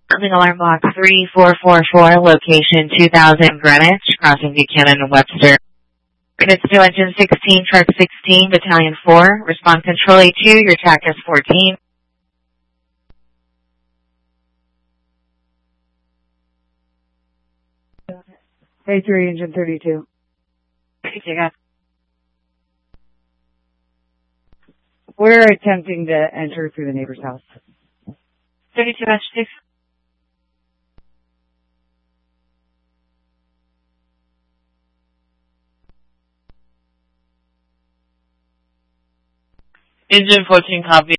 Building alarm block 3444, location 2000 Greenwich, crossing Buchanan and Webster. Units to engine 16, truck 16, battalion 4, respond control A2, your TAC is 14. A3, engine 32. We're attempting to enter through the neighbor's house. 32-6. Engine 14, copy.